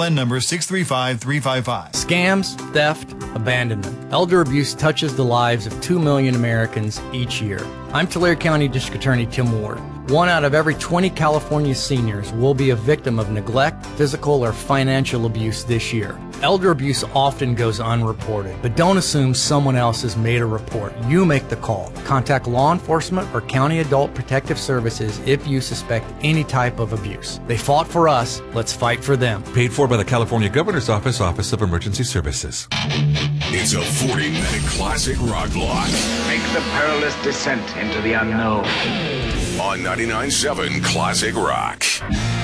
ILN number 635355. Scams, theft, abandonment. Elder abuse touches the lives of 2 million Americans each year. I'm Tulare County District Attorney Tim Ward. 1 out of every 20 California seniors will be a victim of neglect, physical, or financial abuse this year. Elder abuse often goes unreported, but don't assume someone else has made a report. You make the call. Contact law enforcement or County Adult Protective Services if you suspect any type of abuse. They fought for us. Let's fight for them. Paid for by the California Governor's Office, Office of Emergency Services. It's a 40-minute classic rock block. Make the perilous descent into the unknown. On 99.7 Classic Rock.